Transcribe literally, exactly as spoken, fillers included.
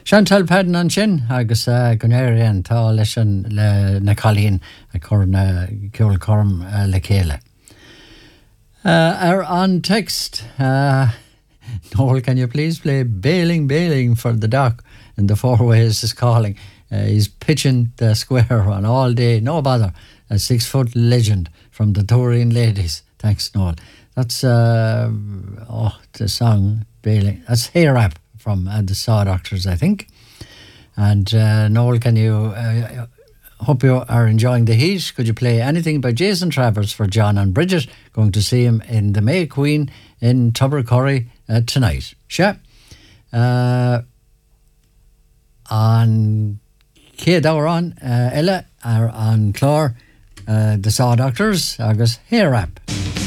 Chantal Padden an sin agus uh, gonéir an tá leis an le na Colleen a chur na ceol corm uh, le chéile. Uh, are on text, uh, Noel, can you please play Bailing, Bailing for the doc in the Four Ways is calling. Uh, he's pitching the square one all day, no bother. A six foot legend from the Taurine ladies. Thanks, Noel. That's uh, oh, the song Bailing. That's Hair Rap from uh, the Saw Doctors, I think. And uh, Noel, can you? Uh, hope you are enjoying the heat. Could you play anything by Jason Travers for John and Bridget? Going to see him in the May Queen in Tubbercurry uh, tonight. Sure. Uh, on Cé Dáran, uh, Ella, are on Clore, uh, the Saw Doctors, agus Hair Rap.